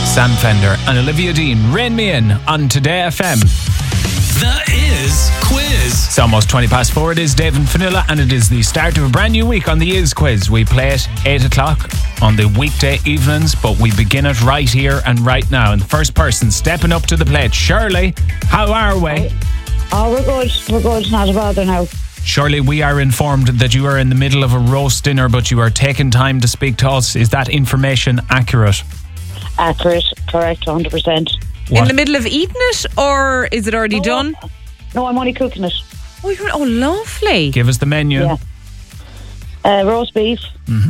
Sam Fender and Olivia Dean, Rain Me In on Today FM. The Is Quiz. It's almost 4:20. It is Dave and Fionnuala, and it is the start of a brand new week on the Is Quiz. We play it 8 o'clock on the weekday evenings, but we begin it right here and right now. And the first person stepping up to the plate, Shirley, how are we? Oh, we're good. We're good. Not a bother now. Shirley, we are informed that you are in the middle of a roast dinner, but you are taking time to speak to us. Is that information accurate? Accurate. Correct. 100%. What? In the middle of eating it, or is it already done? No, I'm only cooking it. Oh, lovely. Give us the menu. Yeah. Roast beef.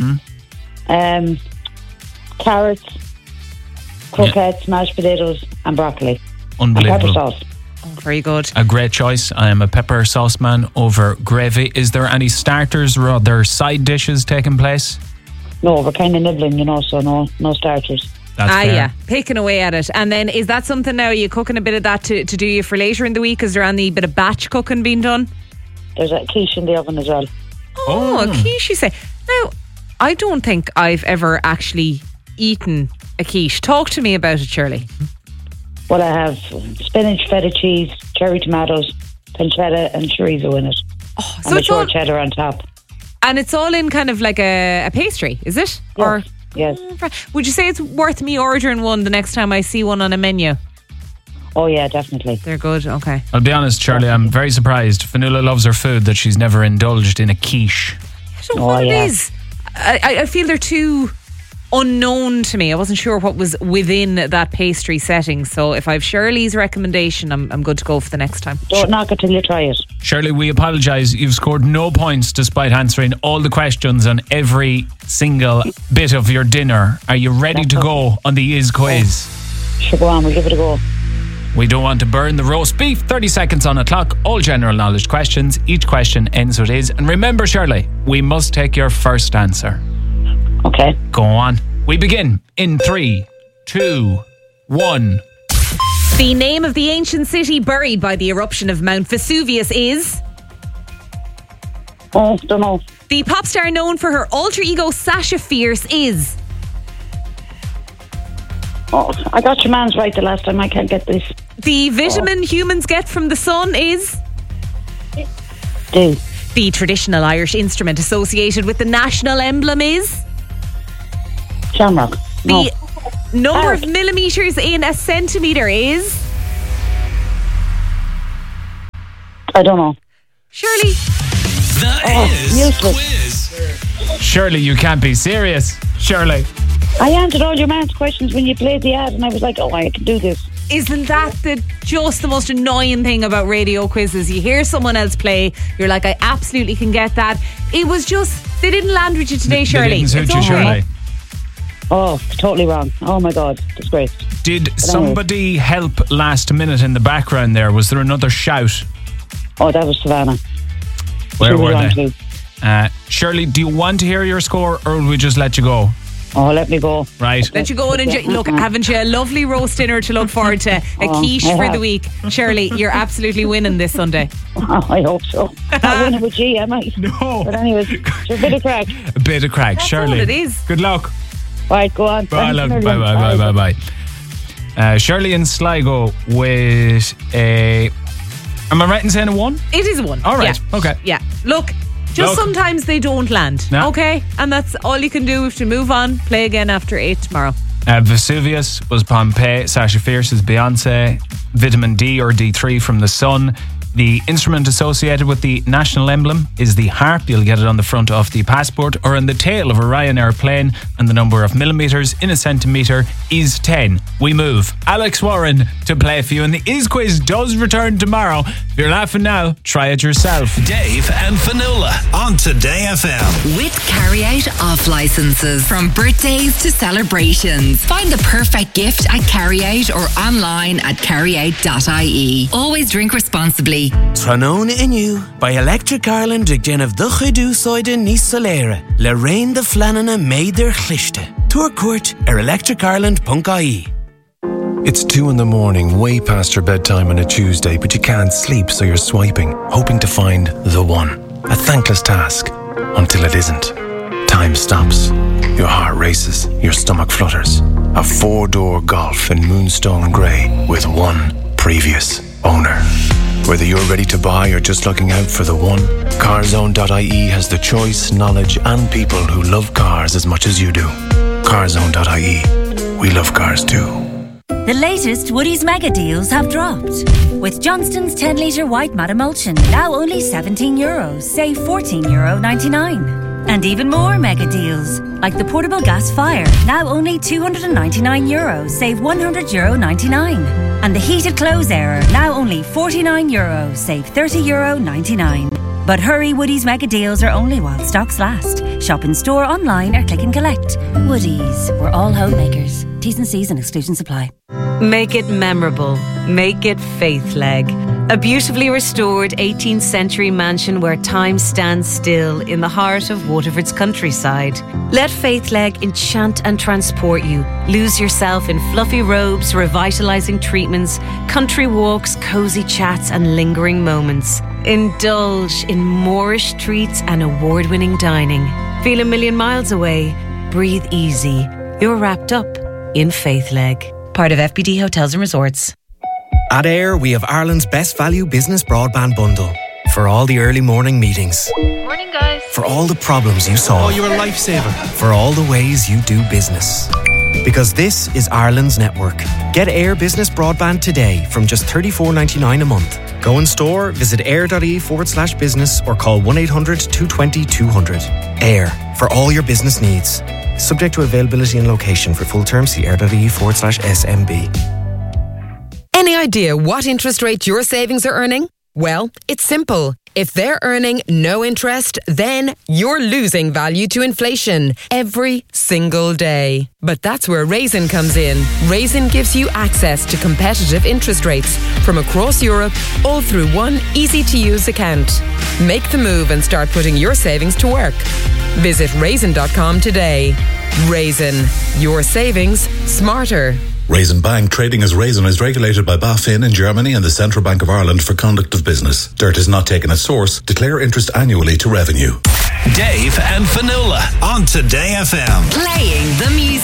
Carrots, croquettes, mashed potatoes, and broccoli. Unbelievable. And pepper sauce. Oh, very good. A great choice. I am a pepper sauce man over gravy. Is there any starters or other side dishes taking place? No, we're kind of nibbling, so no starters. That's fair. Yeah, picking away at it. And then is that something now, are you cooking a bit of that to do you for later in the week? Is there any bit of batch cooking being done? There's a quiche in the oven as well. Oh, a quiche, you say. Now, I don't think I've ever actually eaten a quiche. Talk to me about it, Shirley. Well, I have spinach, feta cheese, cherry tomatoes, pancetta and chorizo in it. Oh, and a short cheddar on top. And it's all in kind of like a pastry, is it? Yes. Or Yes. would you say it's worth me ordering one the next time I see one on a menu? Oh, yeah, definitely. They're good, okay. I'll be honest, Shirley, I'm very surprised. Fionnuala loves her food that she's never indulged in a quiche. I don't know what it is. I feel they're too unknown to me. I wasn't sure what was within that pastry setting. So if I've Shirley's recommendation, I'm good to go for the next time. Don't knock it till you try it. Shirley, we apologise. You've scored no points despite answering all the questions on every single bit of your dinner. Are you ready to go on the Is Quiz? Sure, go on, we'll give it a go. We don't want to burn the roast beef. 30 seconds on a clock. All general knowledge questions. Each question ends with is. And remember, Shirley, we must take your first answer. Okay. Go on. We begin in 3, 2, 1. The name of the ancient city buried by the eruption of Mount Vesuvius is? Oh, don't know. The pop star known for her alter ego Sasha Fierce is? Oh, I got your man's right the last time. I can't get this. The vitamin humans get from the sun is? Do. The traditional Irish instrument associated with the national emblem is? Shamrock. No. The number of millimetres in a centimetre is? I don't know. Shirley. The Is useless. Quiz. Shirley, you can't be serious. Shirley. I answered all your man's questions when you played the ad, and I was like, oh, I can do this. Isn't that just the most annoying thing about radio quizzes? You hear someone else play, you're like, I absolutely can get that. It was just, they didn't land with you today, Shirley. They didn't suit It's you, okay. Shirley. Oh, totally wrong. Oh, my God. Disgrace. Did somebody help last minute in the background there? Was there another shout? Oh, that was Savannah. Where She was were wrong they? too. Shirley, do you want to hear your score or will we just let you go? Oh, let me go. Right. Let you go and enjoy. Look, haven't you a lovely roast dinner to look forward to? A quiche I for have. the week. Shirley, you're absolutely winning this Sunday. Oh, I hope so. Not winning with G, I might. No. But anyways, it's a bit of crack. A bit of crack, That's Shirley. all it is. Good luck. Right, go on. Bye, Thanks love. a Bye, million. bye. Shirley and Sligo with a... Am I right in saying a 1? It is a 1. All right, Yeah. okay. Yeah. Look, just sometimes they don't land. No. Okay? And that's all you can do. If to move on, play again after 8 tomorrow. Vesuvius was Pompeii. Sasha Fierce is Beyonce. Vitamin D or D3 from the sun. The instrument associated with the national emblem is the harp. You'll get it on the front of the passport or on the tail of a Ryanair plane, and the number of millimetres in a centimetre is 10. We move. Alex Warren to play for you, and the Is Quiz does return tomorrow. If you're laughing now, try it yourself. Dave and Fionnuala on Today FM. With carry-out off licenses. From birthdays to celebrations. Find the perfect gift at carry-out or online at carryout.ie. Always drink responsibly. Tranón Inu by Electric Ireland ag déanamh do chuidú sóide níos soléire le raon de flanana méid their chlichte. Tuair cuairt electricireland.ie. It's 2 a.m, way past your bedtime on a Tuesday, but you can't sleep, so you're swiping, hoping to find the one. A thankless task, until it isn't. Time stops. Your heart races, your stomach flutters. A 4-door Golf in Moonstone Grey with one previous owner. Whether you're ready to buy or just looking out for the one, CarZone.ie has the choice, knowledge and people who love cars as much as you do. CarZone.ie. We love cars too. The latest Woodie's mega deals have dropped. With Johnston's 10 litre white matte emulsion, now only €17, save €14.99. And even more mega deals, like the portable gas fire, now only €299, save €100.99. And the heated clothes airer, now only €49, save €30.99. But hurry, Woodie's mega deals are only while stocks last. Shop in store, online or click and collect. Woodie's, we're all homemakers. T's and C's and exclusions apply. Make it memorable. Make it Faithleg. A beautifully restored 18th century mansion where time stands still in the heart of Waterford's countryside. Let Faithleg enchant and transport you. Lose yourself in fluffy robes, revitalising treatments, country walks, cosy chats and lingering moments. Indulge in Moorish treats and award-winning dining. Feel a million miles away. Breathe easy. You're wrapped up in Faithleg. Part of FBD Hotels and Resorts. At Air, we have Ireland's best value business broadband bundle. For all the early morning meetings. Morning, guys. For all the problems you solve. Oh, you're a lifesaver. For all the ways you do business. Because this is Ireland's network. Get Air Business Broadband today from just $34.99 a month. Go in store, visit air.ie/business or call 1-800-220-200. Air, for all your business needs. Subject to availability and location. For full terms, see air.ie/SMB. Any idea what interest rate your savings are earning? Well, it's simple. If they're earning no interest, then you're losing value to inflation every single day. But that's where Raisin comes in. Raisin gives you access to competitive interest rates from across Europe, all through one easy-to-use account. Make the move and start putting your savings to work. Visit raisin.com today. Raisin, your savings smarter. Raisin Bank, trading as Raisin, is regulated by BaFin in Germany and the Central Bank of Ireland for conduct of business. Dirt is not taken at source. Declare interest annually to revenue. Dave and Fionnuala on Today FM. Playing the music.